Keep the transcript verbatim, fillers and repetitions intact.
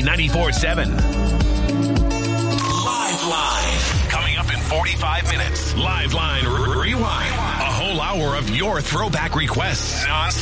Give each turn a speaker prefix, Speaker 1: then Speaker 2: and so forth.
Speaker 1: ninety-four point seven. Live Line. Coming up in forty-five minutes. Live Line Rewind. A whole hour of your throwback requests. Non